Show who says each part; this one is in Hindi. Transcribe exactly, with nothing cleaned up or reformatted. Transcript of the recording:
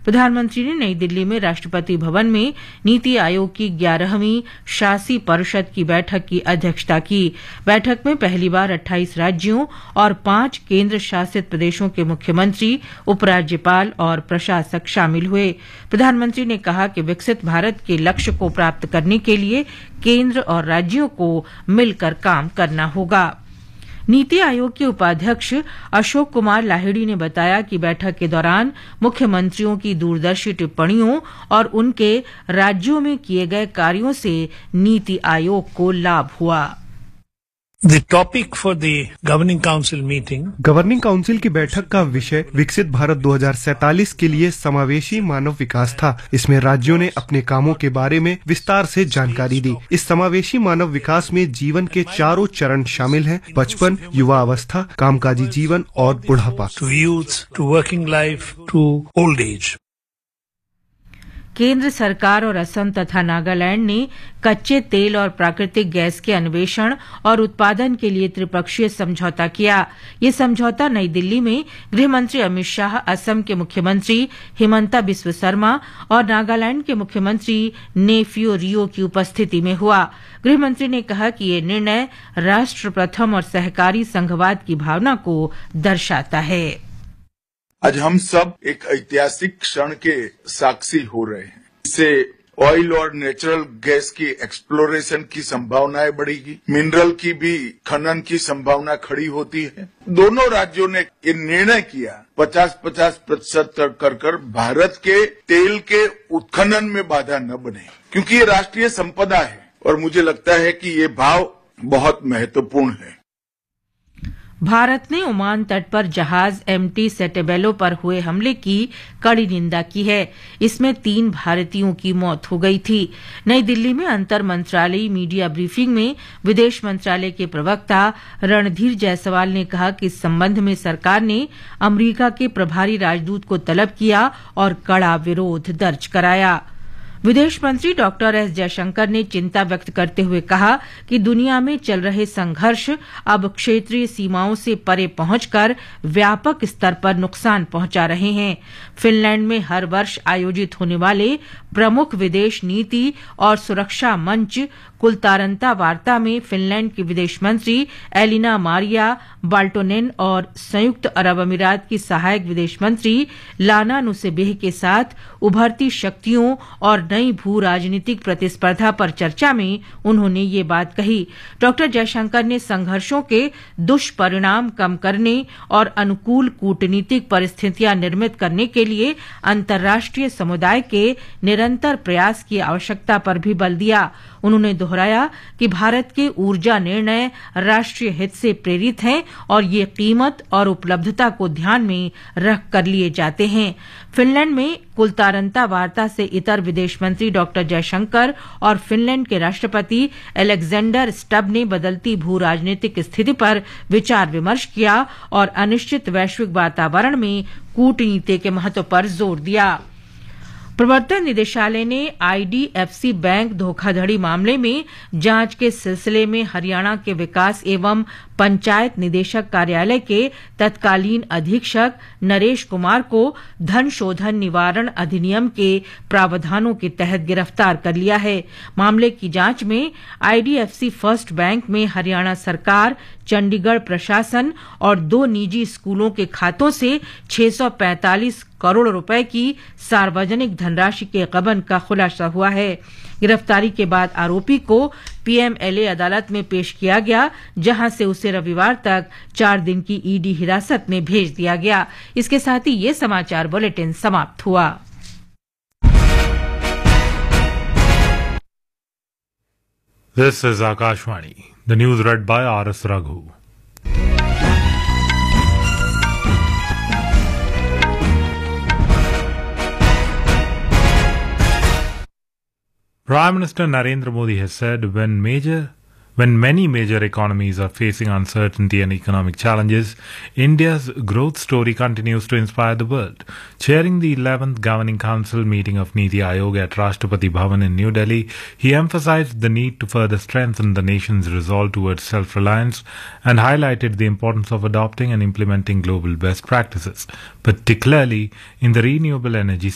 Speaker 1: प्रधानमंत्री ने नई दिल्ली में राष्ट्रपति भवन में नीति आयोग की ग्यारहवीं शासी परिषद की बैठक की अध्यक्षता की। बैठक में पहली बार अट्ठाईस राज्यों और पांच केंद्र शासित प्रदेशों के मुख्यमंत्री, उपराज्यपाल और प्रशासक शामिल हुए। प्रधानमंत्री ने कहा कि विकसित भारत के लक्ष्य को प्राप्त करने के लिए केंद्र और राज्यों को मिलकर काम करना होगा। नीति आयोग के उपाध्यक्ष अशोक कुमार लाहिड़ी ने बताया कि बैठक के दौरान मुख्यमंत्रियों की दूरदर्शी टिप्पणियों और उनके राज्यों में किए गए कार्यों से नीति आयोग को लाभ हुआ।
Speaker 2: The topic for the Governing Council meeting
Speaker 3: governing council की बैठक का विषय विकसित भारत दो हज़ार सैंतालीस के लिए समावेशी मानव विकास था। इसमें राज्यों ने अपने कामों के बारे में विस्तार से जानकारी दी। इस समावेशी मानव विकास में जीवन के चारों चरण शामिल हैं: बचपन, युवा अवस्था, कामकाजी जीवन और बुढ़ापा।
Speaker 2: to youth, to working life, to old age.
Speaker 1: केंद्र सरकार और असम तथा नागालैंड ने कच्चे तेल और प्राकृतिक गैस के अन्वेषण और उत्पादन के लिए त्रिपक्षीय समझौता किया। ये समझौता नई दिल्ली में गृहमंत्री अमित शाह, असम के मुख्यमंत्री हिमंता बिस्व शर्मा और नागालैंड के मुख्यमंत्री नेफ्यू रियो की उपस्थिति में हुआ। गृहमंत्री ने कहा कि ये निर्णय राष्ट्र प्रथम और सहकारी संघवाद की भावना को दर्शाता है।
Speaker 4: आज हम सब एक ऐतिहासिक क्षण के साक्षी हो रहे हैं। इससे ऑयल और नेचुरल गैस की एक्सप्लोरेशन की संभावनाएं बढ़ेगी, मिनरल की भी खनन की संभावना खड़ी होती है। दोनों राज्यों ने ये निर्णय किया पचास पचास प्रतिशत कर कर भारत के तेल के उत्खनन में बाधा न बने, क्योंकि ये राष्ट्रीय संपदा है और मुझे लगता है कि ये भाव बहुत महत्वपूर्ण है।
Speaker 1: भारत ने ओमान तट पर जहाज एमटी सेटेबेलो पर हुए हमले की कड़ी निंदा की है। इसमें तीन भारतीयों की मौत हो गई थी। नई दिल्ली में अंतर मंत्रालयी मीडिया ब्रीफिंग में विदेश मंत्रालय के प्रवक्ता रणधीर जायसवाल ने कहा कि इस संबंध में सरकार ने अमरीका के प्रभारी राजदूत को तलब किया और कड़ा विरोध दर्ज कराया। विदेश मंत्री डॉक्टर एस जयशंकर ने चिंता व्यक्त करते हुए कहा कि दुनिया में चल रहे संघर्ष अब क्षेत्रीय सीमाओं से परे पहुंचकर व्यापक स्तर पर नुकसान पहुंचा रहे हैं। फिनलैंड में हर वर्ष आयोजित होने वाले प्रमुख विदेश नीति और सुरक्षा मंच कुलतारंता वार्ता में फिनलैंड की विदेश मंत्री एलिना मारिया बाल्टोनेन और संयुक्त अरब अमीरात की सहायक विदेश मंत्री लाना नुसेबेह के साथ उभरती शक्तियों और नई भू राजनीतिक प्रतिस्पर्धा पर चर्चा में उन्होंने ये बात कही। डॉक्टर जयशंकर ने संघर्षों के दुष्परिणाम कम करने और अनुकूल कूटनीतिक परिस्थितियां निर्मित करने के लिए अंतर्राष्ट्रीय समुदाय के निरंतर प्रयास की आवश्यकता पर भी बल दिया। उन्होंने दोहराया कि भारत के ऊर्जा निर्णय राष्ट्रीय हित से प्रेरित हैं और ये कीमत और उपलब्धता को ध्यान में रख कर लिए जाते हैं। फिनलैंड में कुलतारंता वार्ता से इतर विदेश मंत्री डॉक्टर जयशंकर और फिनलैंड के राष्ट्रपति अलेक्जेंडर स्टब ने बदलती भू राजनीतिक स्थिति पर विचार विमर्श किया और अनिश्चित वैश्विक वातावरण में कूटनीति के महत्व पर जोर दिया। प्रवर्तन निदेशालय ने आईडीएफसी बैंक धोखाधड़ी मामले में जांच के सिलसिले में हरियाणा के विकास एवं पंचायत निदेशक कार्यालय के तत्कालीन अधीक्षक नरेश कुमार को धन शोधन निवारण अधिनियम के प्रावधानों के तहत गिरफ्तार कर लिया है। मामले की जांच में आईडीएफसी फर्स्ट बैंक में हरियाणा सरकार, चंडीगढ़ प्रशासन और दो निजी स्कूलों के खातों से छह सौ पैंतालीस करोड़ रुपए की सार्वजनिक धनराशि के गबन का खुलासा हुआ है। गिरफ्तारी के बाद आरोपी को पीएमएलए अदालत में पेश किया गया, जहां से उसे रविवार तक चार दिन की ईडी हिरासत में भेज दिया गया। इसके साथ ही ये समाचार बुलेटिन समाप्त हुआ।
Speaker 5: This is Akashvani. The news read by R S Raghu. Prime Minister Narendra Modi has said when major When many major economies are facing uncertainty and economic challenges, India's growth story continues to inspire the world. Chairing the eleventh Governing Council meeting of Niti Aayog at Rashtrapati Bhavan in New Delhi, he emphasized the need to further strengthen the nation's resolve towards self-reliance and highlighted the importance of adopting and implementing global best practices, particularly in the renewable energy